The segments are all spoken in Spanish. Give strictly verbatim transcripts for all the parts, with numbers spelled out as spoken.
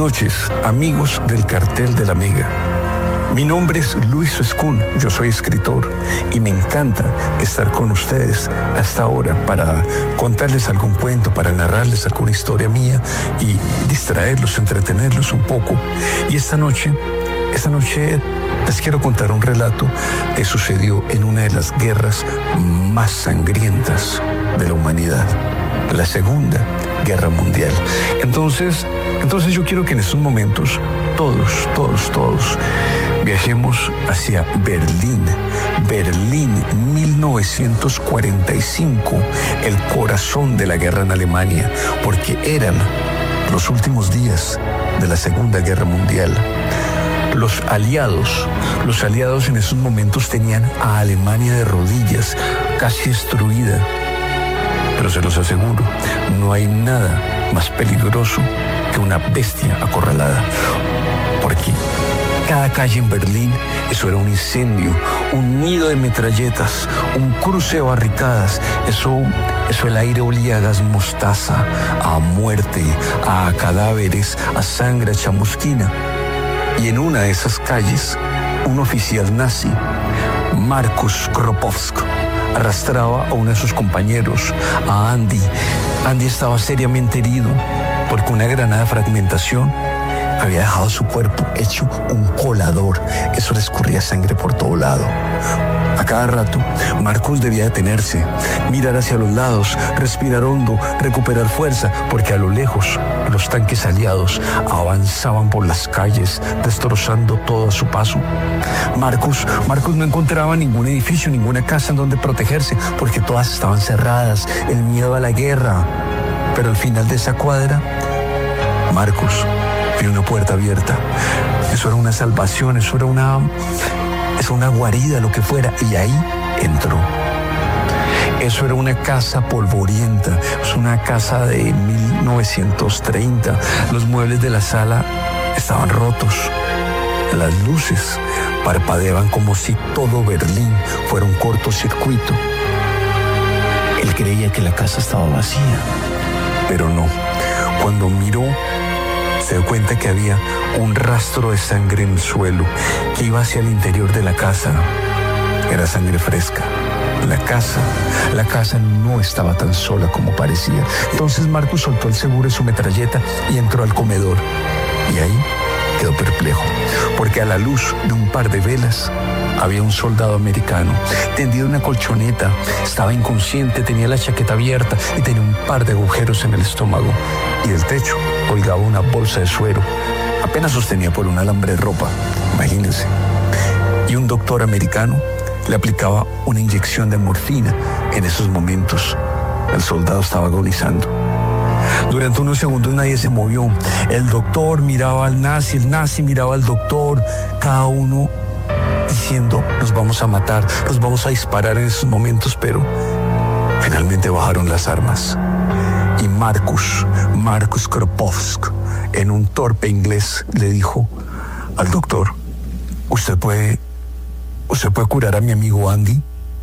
noches, amigos del Cartel de la Mega. Mi nombre es Luis Escún, yo soy escritor y me encanta estar con ustedes hasta ahora para contarles algún cuento, para narrarles alguna historia mía y distraerlos, entretenerlos un poco. Y esta noche, esta noche les quiero contar un relato que sucedió en una de las guerras más sangrientas de la humanidad, la Segunda Guerra Mundial. Entonces, entonces yo quiero que en estos momentos todos, todos, todos viajemos hacia Berlín. Berlín, mil novecientos cuarenta y cinco, el corazón de la guerra en Alemania, porque eran los últimos días de la Segunda Guerra Mundial. Los aliados, los aliados en esos momentos tenían a Alemania de rodillas, casi destruida. Pero se los aseguro, no hay nada más peligroso que una bestia acorralada. Porque cada calle en Berlín, eso era un incendio, un nido de metralletas, un cruce de barricadas. Eso, eso el aire olía a gas mostaza, a muerte, a cadáveres, a sangre, a chamusquina. Y en una de esas calles, un oficial nazi, Markus Kropowski, arrastraba a uno de sus compañeros, a Andy. Andy estaba seriamente herido porque una granada de fragmentación había dejado su cuerpo hecho un colador. Eso le escurría sangre por todo lado. A cada rato, Marcus debía detenerse, mirar hacia los lados, respirar hondo, recuperar fuerza, porque a lo lejos los tanques aliados avanzaban por las calles, destrozando todo a su paso. Marcus, Marcus no encontraba ningún edificio, ninguna casa en donde protegerse, porque todas estaban cerradas, el miedo a la guerra. Pero al final de esa cuadra, Marcus vio una puerta abierta. Eso era una salvación, eso era una... es una guarida, lo que fuera, y ahí entró. Eso era una casa polvorienta, es una casa de mil novecientos treinta. Los muebles de la sala estaban rotos. Las luces parpadeaban como si todo Berlín fuera un cortocircuito. Él creía que la casa estaba vacía, pero no. Cuando miró, se dio cuenta que había un rastro de sangre en el suelo que iba hacia el interior de la casa. Era sangre fresca. La casa, la casa no estaba tan sola como parecía. Entonces Marcus soltó el seguro de su metralleta y entró al comedor. Y ahí quedó perplejo, porque a la luz de un par de velas había un soldado americano tendido en una colchoneta. Estaba inconsciente, tenía la chaqueta abierta y tenía un par de agujeros en el estómago. Y del techo colgaba una bolsa de suero, apenas sostenía por un alambre de ropa, imagínense. Y un doctor americano le aplicaba una inyección de morfina. En esos momentos, el soldado estaba agonizando. Durante unos segundos nadie se movió. El doctor miraba al nazi, el nazi miraba al doctor, cada uno diciendo: nos vamos a matar, nos vamos a disparar en esos momentos, pero finalmente bajaron las armas. Y Marcus, Markus Kropowski, en un torpe inglés, le dijo al doctor: ¿Usted puede, usted puede curar a mi amigo Andy?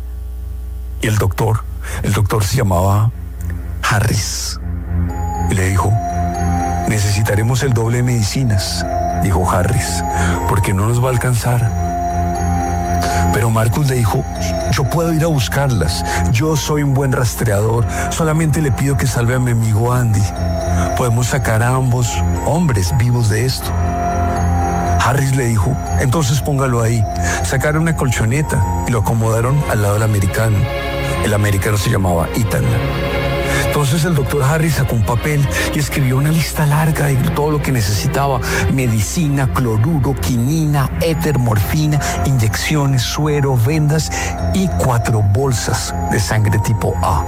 Y el doctor, el doctor se llamaba Harris, y le dijo: necesitaremos el doble de medicinas, dijo Harris, porque no nos va a alcanzar. Pero Marcus le dijo: yo puedo ir a buscarlas, yo soy un buen rastreador, solamente le pido que salve a mi amigo Andy. Podemos sacar a ambos hombres vivos de esto. Harris le dijo: entonces póngalo ahí. Sacaron una colchoneta y lo acomodaron al lado del americano. El americano se llamaba Ethan. Entonces el doctor Harris sacó un papel y escribió una lista larga de todo lo que necesitaba: medicina, cloruro, quinina, éter, morfina, inyecciones, suero, vendas y cuatro bolsas de sangre tipo A.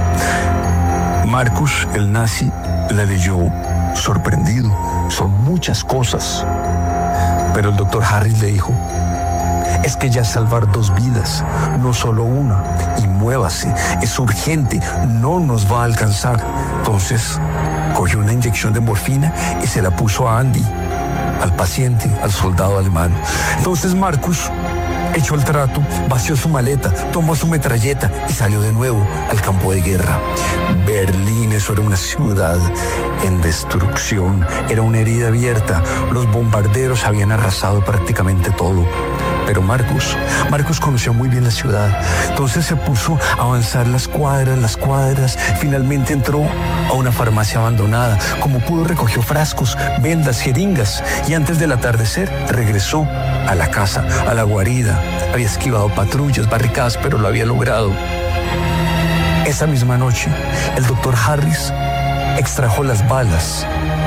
Marcus, el nazi, la leyó sorprendido. Son muchas cosas. Pero el doctor Harris le dijo: es que ya salvar dos vidas, no solo una, y muévase, es urgente, no nos va a alcanzar. Entonces cogió una inyección de morfina y se la puso a Andy, al paciente, al soldado alemán. Entonces Marcus echó el trato, vació su maleta, tomó su metralleta y salió de nuevo al campo de guerra. Berlín, eso era una ciudad en destrucción, era una herida abierta. Los bombarderos habían arrasado prácticamente todo. Pero Marcus, Marcus conoció muy bien la ciudad. Entonces se puso a avanzar las cuadras, las cuadras. Finalmente entró a una farmacia abandonada. Como pudo, recogió frascos, vendas, jeringas. Y antes del atardecer regresó a la casa, a la guarida. Había esquivado patrullas, barricadas, pero lo había logrado. Esa misma noche, el doctor Harris extrajo las balas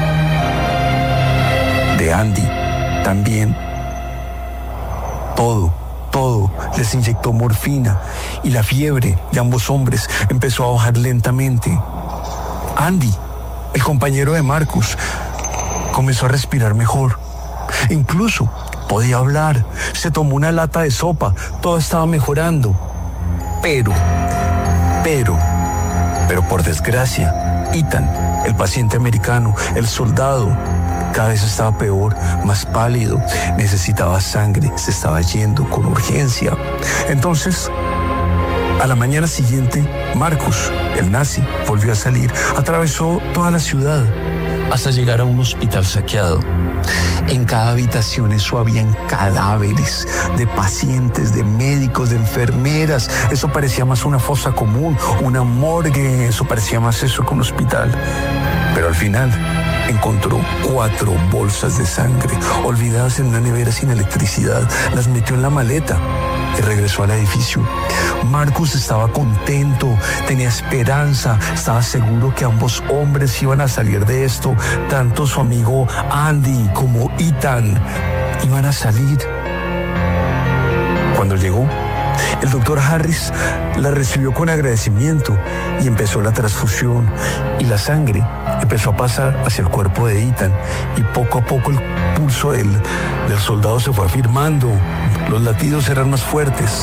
de Andy. También todo, todo, les inyectó morfina y la fiebre de ambos hombres empezó a bajar lentamente. Andy, el compañero de Marcus, comenzó a respirar mejor. Incluso podía hablar, se tomó una lata de sopa, todo estaba mejorando. Pero, pero, pero por desgracia, Ethan, el paciente americano, el soldado, cada vez estaba peor, más pálido, necesitaba sangre, se estaba yendo con urgencia. Entonces, a la mañana siguiente, Marcus, el nazi, volvió a salir, atravesó toda la ciudad hasta llegar a un hospital saqueado. En cada habitación eso habían cadáveres de pacientes, de médicos, de enfermeras. Eso parecía más una fosa común, una morgue, eso parecía más eso que un hospital. Pero al final encontró cuatro bolsas de sangre olvidadas en una nevera sin electricidad. Las metió en la maleta y regresó al edificio. Marcus estaba contento, tenía esperanza, estaba seguro que ambos hombres iban a salir de esto. Tanto su amigo Andy como Ethan iban a salir. Cuando llegó, el doctor Harris la recibió con agradecimiento y empezó la transfusión, y la sangre empezó a pasar hacia el cuerpo de Ethan, y poco a poco el pulso del, del soldado se fue afirmando, los latidos eran más fuertes.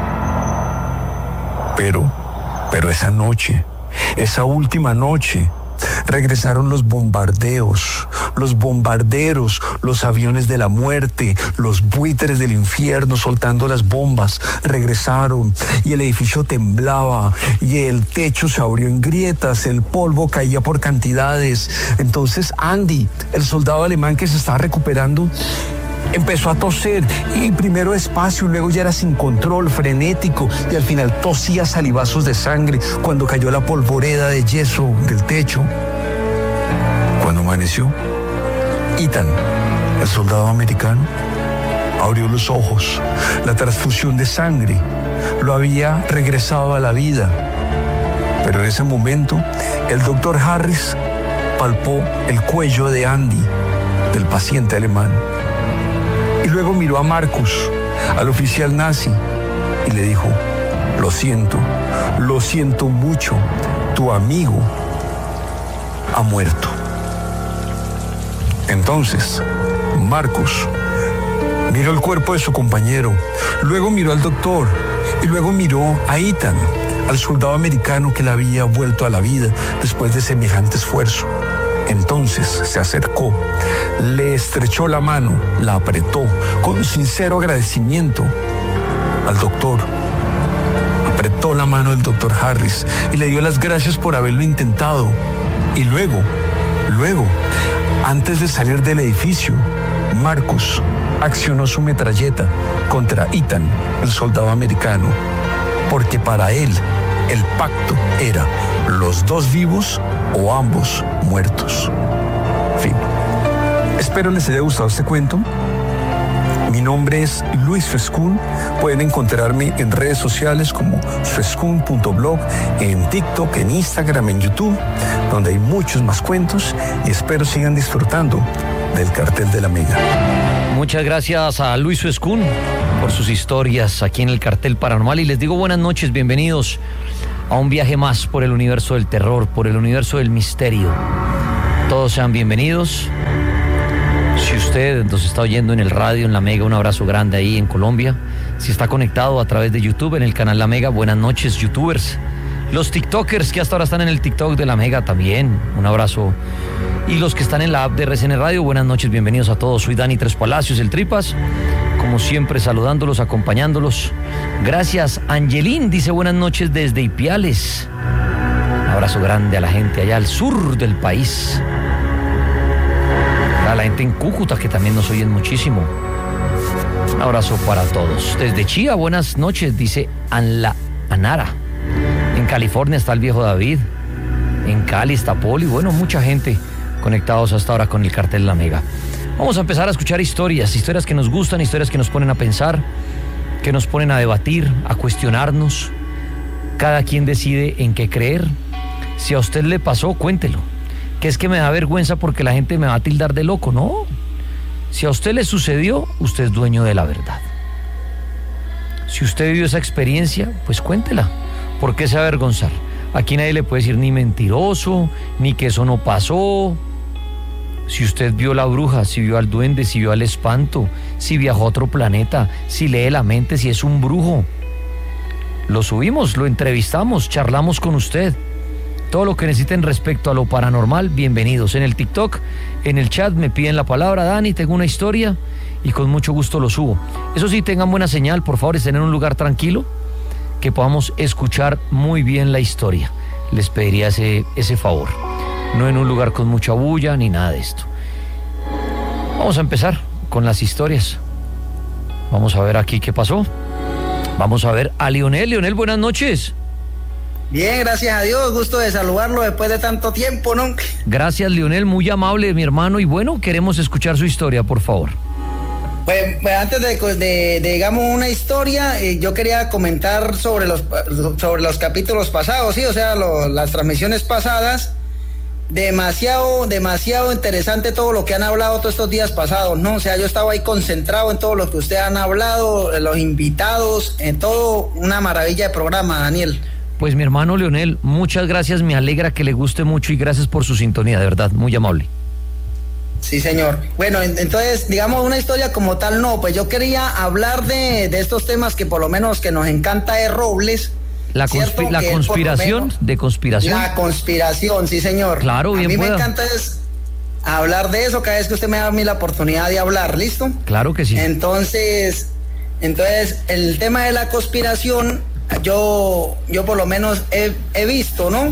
Pero, pero esa noche, esa última noche, regresaron los bombardeos, los bombarderos, los aviones de la muerte, los buitres del infierno soltando las bombas. Regresaron y el edificio temblaba y el techo se abrió en grietas, el polvo caía por cantidades. Entonces Andy, el soldado alemán que se estaba recuperando, empezó a toser, y primero despacio, luego ya era sin control, frenético, y al final tosía salivazos de sangre cuando cayó la polvoreda de yeso del techo. Cuando amaneció, Ethan, el soldado americano, abrió los ojos. La transfusión de sangre lo había regresado a la vida. Pero en ese momento, el doctor Harris palpó el cuello de Andy, del paciente alemán. Y luego miró a Marcus, al oficial nazi, y le dijo: lo siento, lo siento mucho, tu amigo ha muerto. Entonces, Marcus miró el cuerpo de su compañero, luego miró al doctor, y luego miró a Ethan, al soldado americano que le había vuelto a la vida después de semejante esfuerzo. Entonces se acercó, le estrechó la mano, la apretó con sincero agradecimiento al doctor. Apretó la mano del doctor Harris y le dio las gracias por haberlo intentado. Y luego, luego, antes de salir del edificio, Marcus accionó su metralleta contra Ethan, el soldado americano, porque para él el pacto era los dos vivos o ambos muertos. Fin. Espero les haya gustado este cuento. Mi nombre es Luis Fescún. Pueden encontrarme en redes sociales como fescún punto blog, en TikTok, en Instagram, en YouTube, donde hay muchos más cuentos, y espero sigan disfrutando del Cartel de la Mega. Muchas gracias a Luis Fescún por sus historias aquí en el Cartel Paranormal, y les digo buenas noches, bienvenidos a un viaje más por el universo del terror, por el universo del misterio. Todos sean bienvenidos. Si usted nos está oyendo en el radio, en La Mega, un abrazo grande ahí en Colombia. Si está conectado a través de YouTube en el canal La Mega, buenas noches, youtubers. Los tiktokers que hasta ahora están en el TikTok de La Mega también, un abrazo y los que están en la app de R C N Radio. Buenas noches, bienvenidos a todos. Soy Dani Tres Palacios, el Tripas. Como siempre, saludándolos, acompañándolos. Gracias. Angelín dice buenas noches desde Ipiales. Un abrazo grande a la gente allá al sur del país. A la gente en Cúcuta, que también nos oyen muchísimo. Un abrazo para todos. Desde Chía, buenas noches, dice Anla Anara. En California está el viejo David. En Cali está Poli. Bueno, mucha gente conectados hasta ahora con el Cartel La Mega. Vamos a empezar a escuchar historias, historias que nos gustan, historias que nos ponen a pensar, que nos ponen a debatir, a cuestionarnos. Cada quien decide en qué creer. Si a usted le pasó, cuéntelo. Que es que me da vergüenza porque la gente me va a tildar de loco, ¿no? Si a usted le sucedió, usted es dueño de la verdad. Si usted vivió esa experiencia, pues cuéntela. ¿Por qué se va a avergonzar? Aquí nadie le puede decir ni mentiroso, ni que eso no pasó. Si usted vio la bruja, si vio al duende, si vio al espanto, si viajó a otro planeta, si lee la mente, si es un brujo, lo subimos, lo entrevistamos, charlamos con usted. Todo lo que necesiten respecto a lo paranormal, bienvenidos. En el TikTok, en el chat me piden la palabra, Dani, tengo una historia, y con mucho gusto lo subo. Eso sí, tengan buena señal, por favor, estén en un lugar tranquilo, que podamos escuchar muy bien la historia. Les pediría ese, ese favor. No en un lugar con mucha bulla ni nada de esto. Vamos a empezar con las historias. Vamos a ver aquí qué pasó. Vamos a ver a Lionel. Lionel, buenas noches. Bien, gracias a Dios, gusto de saludarlo después de tanto tiempo, ¿no? Gracias, Lionel, muy amable, mi hermano, y bueno, queremos escuchar su historia, por favor. Pues, pues antes de, de, de, digamos, una historia, eh, yo quería comentar sobre los, sobre los capítulos pasados, sí, o sea, lo, las transmisiones pasadas. Demasiado, demasiado interesante todo lo que han hablado todos estos días pasados, ¿no? O sea, yo estaba ahí concentrado en todo lo que ustedes han hablado, los invitados, en todo, una maravilla de programa, Daniel. Pues mi hermano Leonel, muchas gracias, me alegra que le guste mucho y gracias por su sintonía, de verdad, muy amable. Sí, señor. Bueno, entonces, digamos, una historia como tal, no, pues yo quería hablar de, de estos temas que por lo menos que nos encanta de Robles. La, conspi la conspiración, menos, de conspiración. La conspiración, sí, señor. Claro, bien. A mí pueda. me encanta es hablar de eso cada vez que usted me da a mí la oportunidad de hablar, ¿listo? Claro que sí. Entonces, entonces el tema de la conspiración, yo, yo por lo menos he, he visto, ¿no?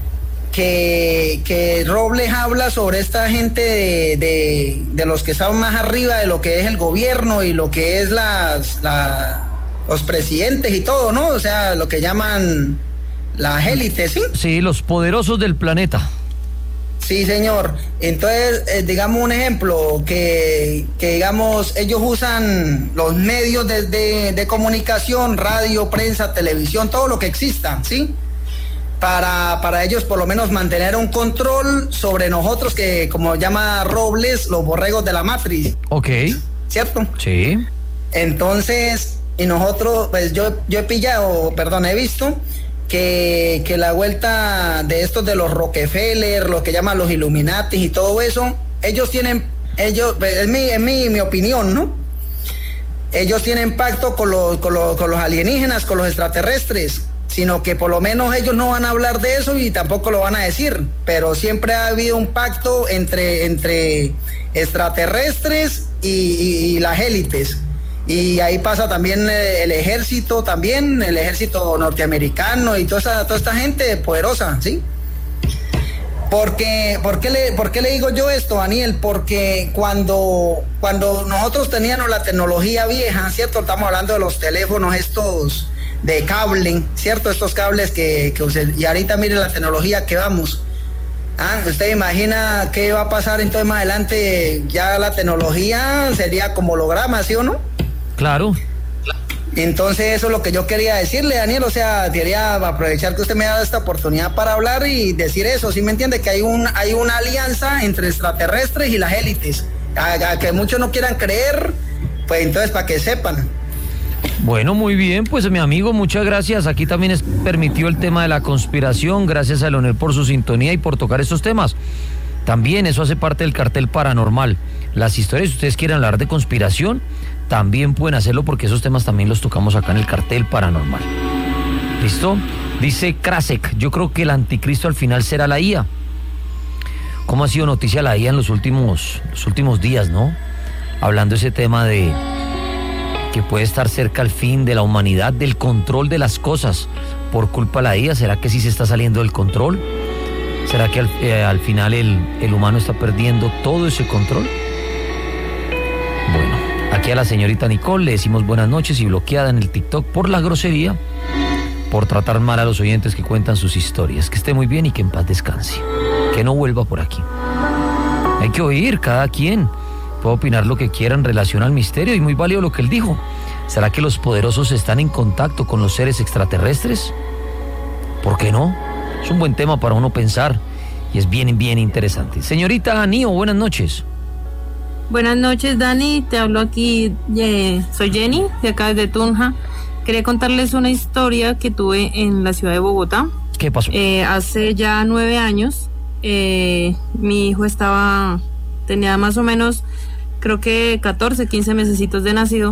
Que, que Robles habla sobre esta gente de, de, de los que están más arriba de lo que es el gobierno y lo que es las... La, los presidentes y todo, ¿no? O sea, lo que llaman las élites, ¿sí? Sí, los poderosos del planeta. Sí, señor. Entonces, eh, digamos un ejemplo, que, que digamos, ellos usan los medios de, de, de comunicación, radio, prensa, televisión, todo lo que exista, ¿sí? Para, para ellos por lo menos mantener un control sobre nosotros, que como llama Robles, los borregos de la matriz. Ok. ¿Cierto? Sí. Entonces... Y nosotros, pues yo, yo he pillado, perdón, he visto que, que la vuelta de estos de los Rockefeller, lo que llaman los Illuminati y todo eso, ellos tienen, ellos, es mi, es mi, mi opinión, ¿no? Ellos tienen pacto con los, con los, con los alienígenas, con los extraterrestres, sino que por lo menos ellos no van a hablar de eso y tampoco lo van a decir, pero siempre ha habido un pacto entre, entre extraterrestres y, y, y las élites. Y ahí pasa también el ejército, también el ejército norteamericano y toda esa, toda esta gente poderosa, ¿sí? Porque, ¿por qué le, por qué le digo yo esto, Daniel? Porque cuando, cuando nosotros teníamos la tecnología vieja, ¿cierto? Estamos hablando de los teléfonos estos de cable, ¿cierto? Estos cables que, que usted, y ahorita mire la tecnología que vamos. Ah, ¿usted imagina qué va a pasar entonces más adelante? Ya la tecnología sería como holograma, ¿sí o no? Claro. Entonces eso es lo que yo quería decirle, Daniel, o sea, quería aprovechar que usted me ha dado esta oportunidad para hablar y decir eso, ¿sí me entiende? Que hay un hay una alianza entre extraterrestres y las élites, a, a que muchos no quieran creer, pues entonces para que sepan. Bueno, muy bien, pues mi amigo, muchas gracias. Aquí también es permitido el tema de la conspiración, gracias a Leonel por su sintonía y por tocar estos temas. También eso hace parte del cartel paranormal. Las historias, si ustedes quieren hablar de conspiración, también pueden hacerlo porque esos temas también los tocamos acá en el cartel paranormal. ¿Listo? Dice Krasek, yo creo que el anticristo al final será la I A. cómo ha sido noticia la I A en los últimos, los últimos días, ¿no? Hablando ese tema de que puede estar cerca al fin de la humanidad, del control de las cosas por culpa de la I A. ¿Será que sí se está saliendo del control? ¿Será que al, eh, al final el, el humano está perdiendo todo ese control? Bueno, aquí a la señorita Nicole le decimos buenas noches y bloqueada en el TikTok por la grosería, por tratar mal a los oyentes que cuentan sus historias. Que esté muy bien y que en paz descanse. Que no vuelva por aquí. Hay que oír, cada quien puede opinar lo que quiera en relación al misterio, y muy válido lo que él dijo. ¿Será que los poderosos están en contacto con los seres extraterrestres? ¿Por qué no? Es un buen tema para uno pensar y es bien, bien interesante. Señorita Nío, buenas noches. Buenas noches, Dani. Te hablo aquí, eh, soy Jenny, de acá desde Tunja. Quería contarles una historia que tuve en la ciudad de Bogotá. ¿Qué pasó? Eh, hace ya nueve años, eh, mi hijo estaba, tenía más o menos, creo que catorce, quince mesecitos de nacido,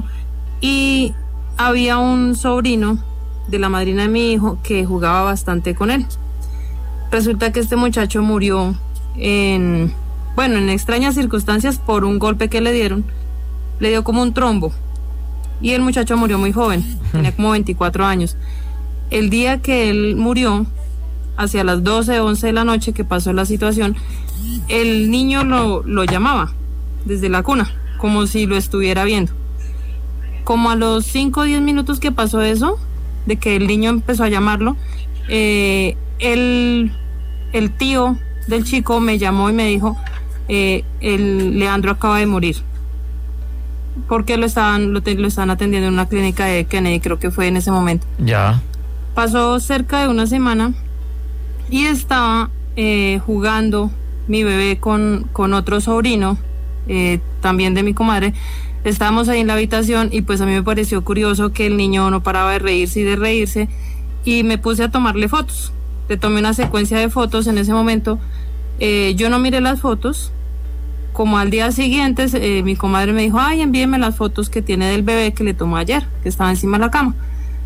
y había un sobrino de la madrina de mi hijo que jugaba bastante con él. Resulta que este muchacho murió en, bueno, en extrañas circunstancias por un golpe que le dieron. Le dio como un trombo y el muchacho murió muy joven, tenía como veinticuatro años. El día que él murió, hacia las doce, once de la noche que pasó la situación, el niño lo, lo llamaba desde la cuna, como si lo estuviera viendo. Como a los cinco o diez minutos que pasó eso, de que el niño empezó a llamarlo, eh, el, el tío del chico me llamó y me dijo, eh, el Leandro acaba de morir. Porque lo estaban, lo, lo estaban atendiendo en una clínica de Kennedy, creo que fue en ese momento. Ya. Pasó cerca de una semana y estaba eh, jugando mi bebé con, con otro sobrino, eh, también de mi comadre. Estábamos ahí en la habitación y pues a mí me pareció curioso que el niño no paraba de reírse y de reírse, y me puse a tomarle fotos. Le tomé una secuencia de fotos en ese momento. Eh, yo no miré las fotos. Como al día siguiente, eh, mi comadre me dijo, ay, envíeme las fotos que tiene del bebé que le tomó ayer, que estaba encima de la cama.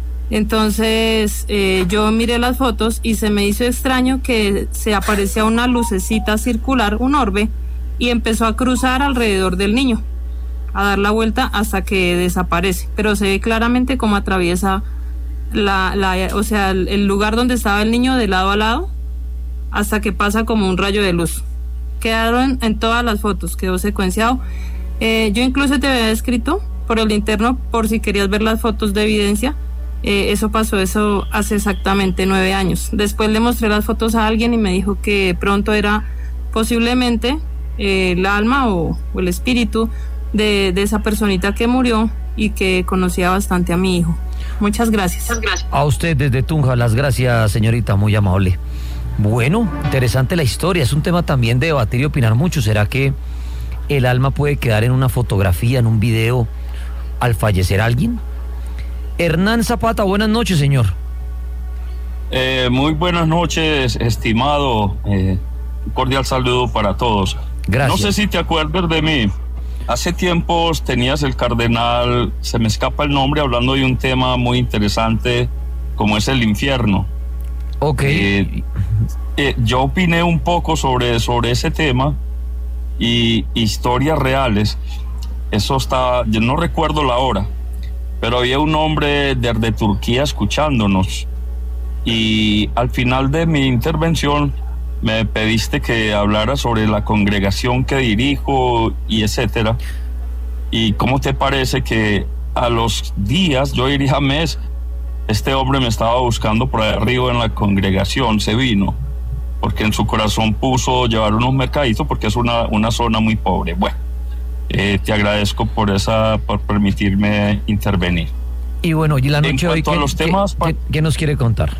Entonces eh, yo miré las fotos y se me hizo extraño que se aparecía una lucecita circular, un orbe, y empezó a cruzar alrededor del niño, a dar la vuelta hasta que desaparece, pero se ve claramente cómo atraviesa la, la, o sea, el, el lugar donde estaba el niño de lado a lado, hasta que pasa como un rayo de luz. Quedaron en todas las fotos, quedó secuenciado. Eh, yo incluso te había escrito por el interno por si querías ver las fotos de evidencia. Eh, eso pasó, eso hace exactamente nueve años. Después le mostré las fotos a alguien y me dijo que pronto era posiblemente eh, el alma o, o el espíritu de, de esa personita que murió y que conocía bastante a mi hijo. Muchas gracias. Muchas gracias. A usted desde Tunja, las gracias, señorita, muy amable. Bueno, interesante la historia, es un tema también de debatir y opinar mucho. ¿Será que el alma puede quedar en una fotografía, en un video, al fallecer alguien? Hernán Zapata, buenas noches, señor. Eh, muy buenas noches, estimado. Eh, un cordial saludo para todos. Gracias. No sé si te acuerdas de mí. Hace tiempos tenías el cardenal, se me escapa el nombre, hablando de un tema muy interesante como es el infierno. Ok. Eh, eh, yo opiné un poco sobre, sobre ese tema y historias reales. Eso está, yo no recuerdo la hora, pero había un hombre desde Turquía escuchándonos, y al final de mi intervención me pediste que hablara sobre la congregación que dirijo y etcétera. ¿Y cómo te parece que a los días, yo diría mes, este hombre me estaba buscando por ahí arriba en la congregación, se vino, porque en su corazón puso llevar unos mercaditos porque es una, una zona muy pobre? Bueno, eh, te agradezco por esa, por permitirme intervenir. Y bueno, y la noche hoy, ¿qué, los temas, ¿qué, qué, ¿qué nos quiere contar?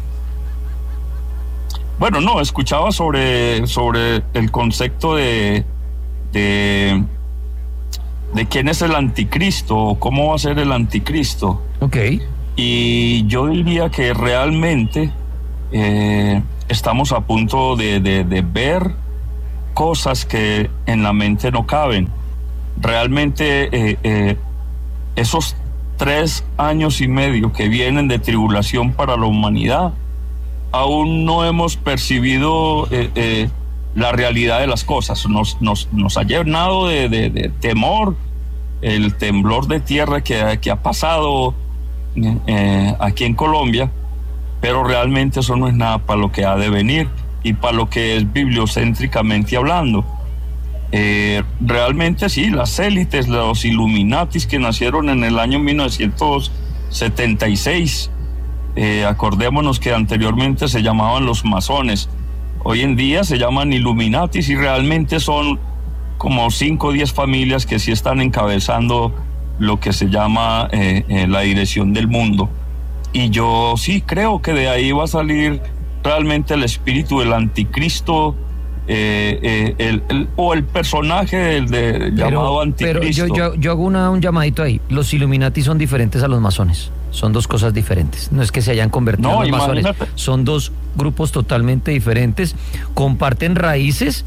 Bueno, no, escuchaba sobre, sobre el concepto de, de, de quién es el anticristo, o cómo va a ser el anticristo. Ok. Y yo diría que realmente eh, estamos a punto de, de, de ver cosas que en la mente no caben. Realmente eh, eh, esos tres años y medio que vienen de tribulación para la humanidad, aún no hemos percibido eh, eh, la realidad de las cosas. Nos, nos, nos ha llenado de, de, de temor el temblor de tierra que, que ha pasado eh, aquí en Colombia, pero realmente eso no es nada para lo que ha de venir y para lo que es bibliocéntricamente hablando. Eh, realmente sí, las élites, los Illuminatis que nacieron en el año mil novecientos setenta y seis, eh, acordémonos que anteriormente se llamaban los masones, hoy en día se llaman Illuminatis y realmente son como cinco o diez familias que sí están encabezando lo que se llama eh, eh, la dirección del mundo. Y yo sí creo que de ahí va a salir realmente el espíritu del anticristo, eh, eh, el, el, o el personaje del de, pero, llamado anticristo. Pero yo, yo, yo hago una, un llamadito ahí. Los Illuminati son diferentes a los masones. Son dos cosas diferentes. No es que se hayan convertido no, en los imagínate. masones. Son dos grupos totalmente diferentes. Comparten raíces,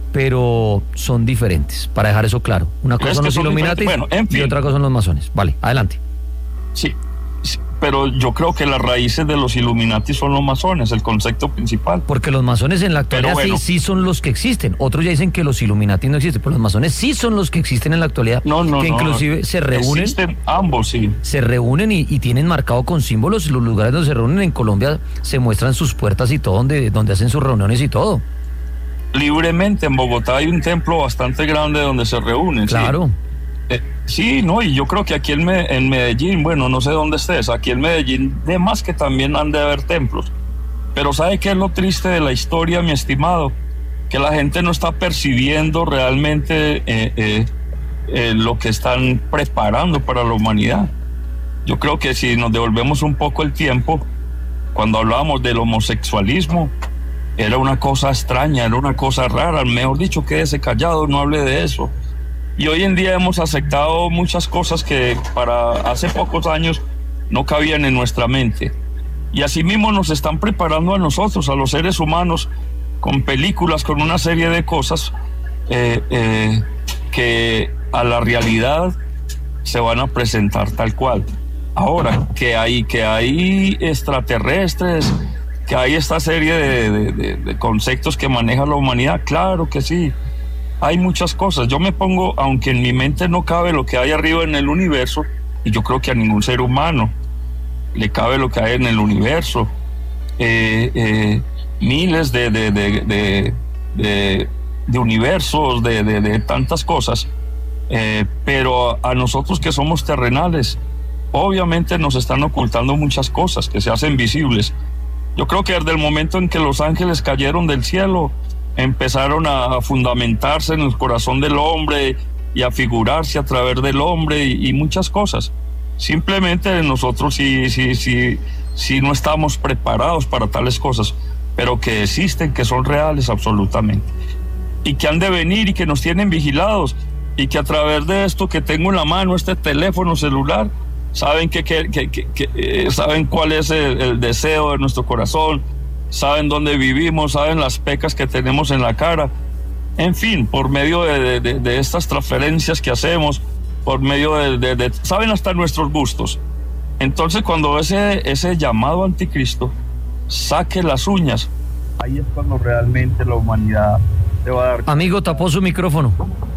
pero son diferentes, para dejar eso claro. Una cosa son los Illuminati bueno, en fin. Y otra cosa son los masones. Vale, adelante. Sí, sí, pero yo creo que las raíces de los Illuminati son los masones, el concepto principal. Porque los masones en la actualidad bueno, sí, sí son los que existen. Otros ya dicen que los Illuminati no existen, pero los masones sí son los que existen en la actualidad. No, no, que no. inclusive se reúnen. Existen ambos, sí. Se reúnen y, y tienen marcado con símbolos los lugares donde se reúnen. En Colombia se muestran sus puertas y todo, donde, donde hacen sus reuniones y todo. Libremente, en Bogotá hay un templo bastante grande donde se reúnen. Claro. Sí, eh, sí no, y yo creo que aquí en, Me, en Medellín, bueno, no sé dónde estés, aquí en Medellín, de más que también han de haber templos. Pero ¿sabe qué es lo triste de la historia, mi estimado? Que la gente no está percibiendo realmente eh, eh, eh, lo que están preparando para la humanidad. Yo creo que si nos devolvemos un poco el tiempo, cuando hablábamos del homosexualismo, era una cosa extraña, era una cosa rara, mejor dicho, quédese callado, no hable de eso. Y hoy en día hemos aceptado muchas cosas que para hace pocos años no cabían en nuestra mente. Y asimismo nos están preparando a nosotros, a los seres humanos, con películas, con una serie de cosas eh, eh, que a la realidad se van a presentar tal cual. Ahora, que hay, que hay extraterrestres, que hay esta serie de, de, de, de conceptos que maneja la humanidad, claro que sí, hay muchas cosas. Yo me pongo, aunque en mi mente no cabe lo que hay arriba en el universo, y yo creo que a ningún ser humano le cabe lo que hay en el universo, eh, eh, miles de, de, de, de, de, de universos, de, de, de tantas cosas, eh, pero a nosotros que somos terrenales, obviamente nos están ocultando muchas cosas que se hacen visibles. Yo creo que desde el momento en que los ángeles cayeron del cielo, empezaron a fundamentarse en el corazón del hombre y a figurarse a través del hombre y, y muchas cosas. Simplemente nosotros sí, sí, sí, sí no estamos preparados para tales cosas, pero que existen, que son reales absolutamente. Y que han de venir y que nos tienen vigilados y que a través de esto que tengo en la mano, este teléfono celular, saben que, que, que, que, que eh, saben cuál es el, el deseo de nuestro corazón, saben dónde vivimos, saben las pecas que tenemos en la cara. En fin, por medio de, de, de estas transferencias que hacemos, por medio de, de, de saben hasta nuestros gustos. Entonces, cuando ese, ese llamado anticristo saque las uñas, ahí es cuando realmente la humanidad se va a dar. Amigo, tapó su micrófono.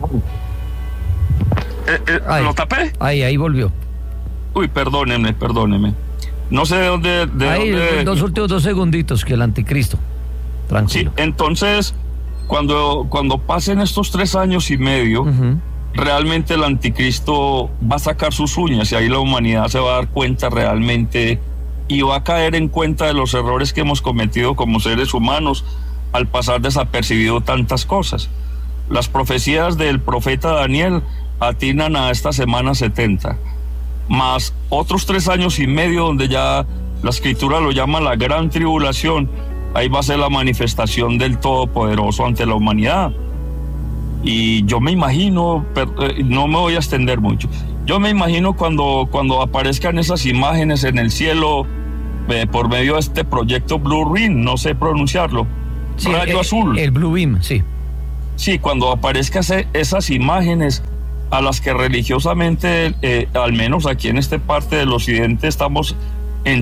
Eh, eh, ¿Lo tapé? Ahí, ahí volvió. Uy, perdóneme, perdóneme. No sé de dónde... De ahí, dónde... los últimos dos segunditos que el anticristo. Tranquilo. Sí, entonces, cuando, cuando pasen estos tres años y medio, uh-huh. realmente el anticristo va a sacar sus uñas y ahí la humanidad se va a dar cuenta realmente y va a caer en cuenta de los errores que hemos cometido como seres humanos al pasar desapercibido tantas cosas. Las profecías del profeta Daniel atinan a esta semana setenta. Más otros tres años y medio donde ya la escritura lo llama la gran tribulación, ahí va a ser la manifestación del Todopoderoso ante la humanidad. Y yo me imagino, no me voy a extender mucho, yo me imagino cuando, cuando aparezcan esas imágenes en el cielo eh, por medio de este proyecto Blue Ring, no sé pronunciarlo, sí, rayo el, azul. El Blue Beam, sí. Sí, cuando aparezcan esas imágenes a las que religiosamente, eh, al menos aquí en esta parte del occidente, estamos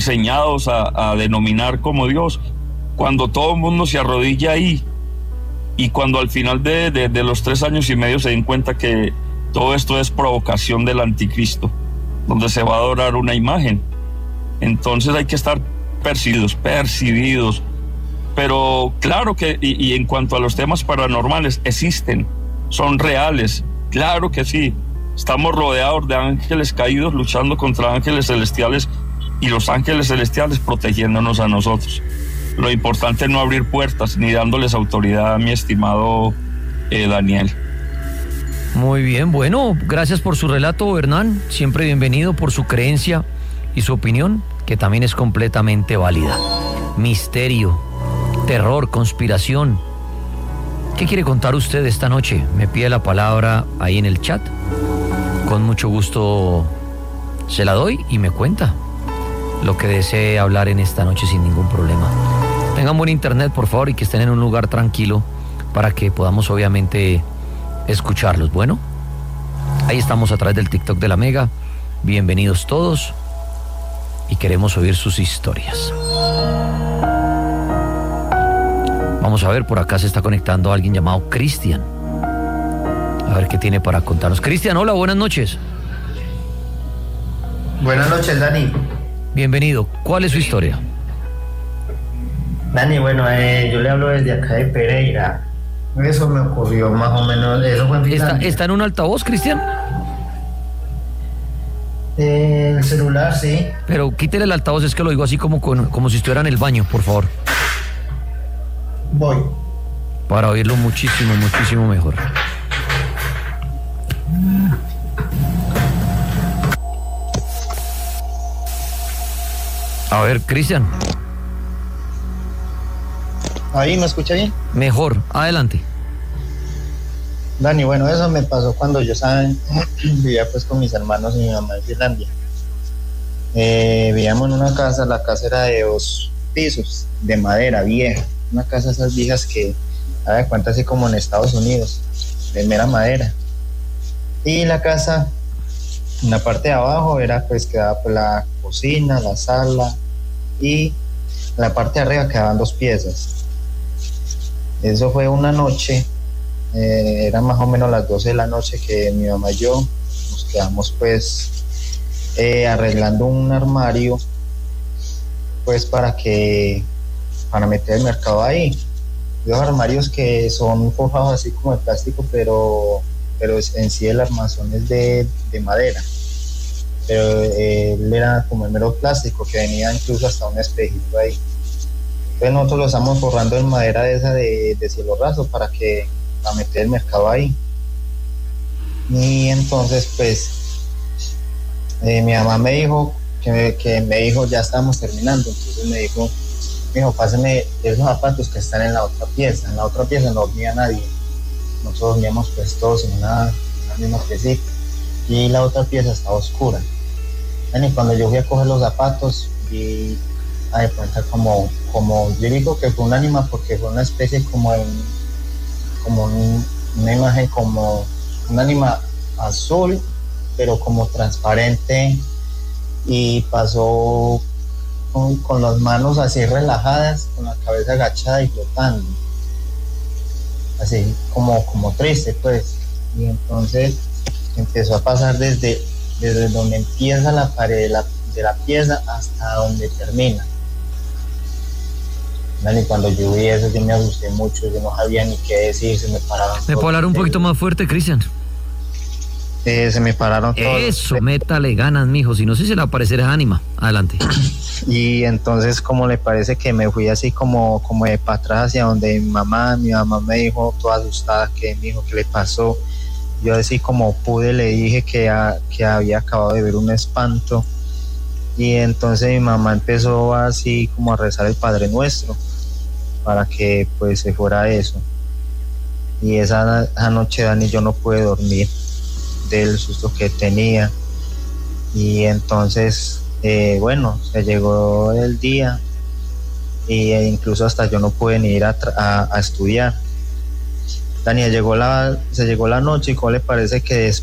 enseñados a, a denominar como Dios. Cuando todo el mundo se arrodilla ahí y cuando al final de, de, de los tres años y medio se den cuenta que todo esto es provocación del anticristo, donde se va a adorar una imagen. Entonces hay que estar percibidos, percibidos. Pero claro que, y, y en cuanto a los temas paranormales, existen, son reales, claro que sí. Estamos rodeados de ángeles caídos luchando contra ángeles celestiales y los ángeles celestiales protegiéndonos a nosotros. Lo importante es no abrir puertas ni dándoles autoridad a mi estimado eh, Daniel. Muy bien, bueno, gracias por su relato, Hernán. Siempre bienvenido, por su creencia y su opinión, que también es completamente válida. Misterio, terror, conspiración. ¿Qué quiere contar usted esta noche? Me pide la palabra ahí en el chat. Con mucho gusto se la doy y me cuenta lo que desee hablar en esta noche sin ningún problema. Tengan buen internet, por favor, y que estén en un lugar tranquilo para que podamos obviamente escucharlos. Bueno, ahí estamos a través del TikTok de la Mega. Bienvenidos todos y queremos oír sus historias. Vamos a ver, por acá se está conectando alguien llamado Cristian. A ver qué tiene para contarnos. Cristian, hola, buenas noches. Buenas noches, Dani. Bienvenido. ¿Cuál es su historia? Dani, bueno, eh, yo le hablo desde acá de Pereira. Eso me ocurrió más o menos, eso fue en ¿Está, Finlandia. ¿Está en un altavoz, Cristian? Eh, el celular, sí. Pero quítele el altavoz, es que lo digo así como, con, como si estuviera en el baño, por favor. Voy. Para oírlo muchísimo, muchísimo mejor. A ver, Cristian. ¿Ahí me escucha bien? Mejor, adelante. Dani, bueno, eso me pasó cuando yo estaba en, vivía pues con mis hermanos y mi mamá en Finlandia. Eh, vivíamos en una casa, la casa era de dos pisos, de madera vieja, una casa de esas viejas que, a ver, cuenta así como en Estados Unidos, de mera madera. Y la casa, en la parte de abajo era pues quedaba pues, la cocina, la sala, y en la parte de arriba quedaban dos piezas. Eso fue una noche, eh, eran más o menos las doce de la noche que mi mamá y yo nos quedamos pues eh, arreglando un armario pues para que para meter el mercado ahí. Los armarios que son forjados así como de plástico, pero pero en sí el armazón es de, de madera, pero eh, él era como el mero plástico que venía incluso hasta un espejito ahí. Entonces nosotros lo estamos forrando en madera de esa de, de cielo raso para que para meter el mercado ahí. Y entonces pues eh, mi mamá me dijo que me, que me dijo ya estamos terminando, entonces me dijo, me dijo pásame esos zapatos que están en la otra pieza. En la otra pieza no dormía nadie, nosotros dormíamos pues todos en una, una misma piecita y la otra pieza estaba oscura. Y cuando yo fui a coger los zapatos y a de cuenta como, como yo digo que fue un ánima porque fue una especie como en, como un, una imagen como un ánima azul pero como transparente y pasó con, con las manos así relajadas, con la cabeza agachada y flotando así como, como triste pues. Y entonces empezó a pasar desde, desde donde empieza la pared de la, de la pieza hasta donde termina. Y cuando yo vi eso yo me asusté mucho, yo no sabía ni qué decir, se me pararon. ¿Me puedo hablar un poquito más fuerte, Cristian? Eh, se me pararon todos. Eso, métale ganas, mijo, si no sé si se le va a aparecer esa ánima. Adelante. Y entonces como le parece que me fui así como, como de para atrás hacia donde mi mamá, mi mamá me dijo toda asustada que me dijo qué le pasó. Yo así como pude le dije que, a, que había acabado de ver un espanto. Y entonces mi mamá empezó así como a rezar el Padre Nuestro para que pues se fuera eso. Y esa, esa noche, Dani, yo no pude dormir del susto que tenía. Y entonces eh, bueno, se llegó el día y e incluso hasta yo no pude ni ir a, a, a estudiar. Dani, llegó la, se llegó la noche y ¿cómo le parece que